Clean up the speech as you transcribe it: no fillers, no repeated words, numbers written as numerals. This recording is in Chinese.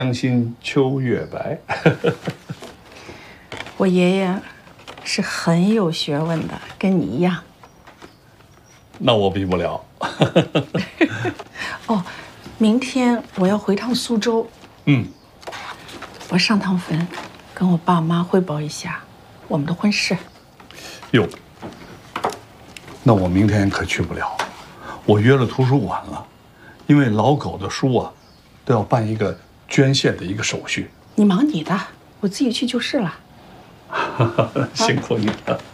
将心秋月白。 我爷爷是很有学问的，跟你一样。 那我比不了。 哦，明天我要回趟苏州。我上趟坟，跟我爸妈汇报一下我们的婚事。 哟，那我明天可去不了，我约了图书馆了，因为老狗的书啊，都要办一个捐献的一个手续。 你忙你的，我自己去就是了。 辛苦你了。